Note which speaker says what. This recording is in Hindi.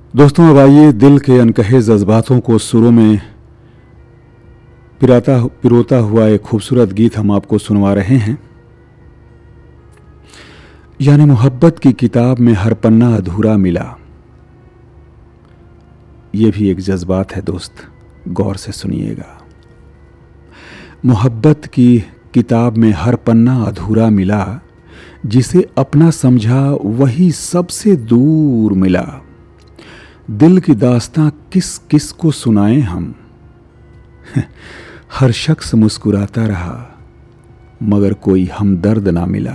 Speaker 1: दोस्तों, अब आइए दिल के अनकहे जज्बातों को सुरों में पिरोता हुआ एक खूबसूरत गीत हम आपको सुनवा रहे हैं। यानी मोहब्बत की किताब में हर पन्ना अधूरा मिला। ये भी एक जज्बात है दोस्त, गौर से सुनिएगा। मोहब्बत की किताब में हर पन्ना अधूरा मिला, जिसे अपना समझा वही सबसे दूर मिला। दिल की दास्तां किस किस को सुनाएं हम। हर शख्स मुस्कुराता रहा, मगर कोई हमदर्द ना मिला।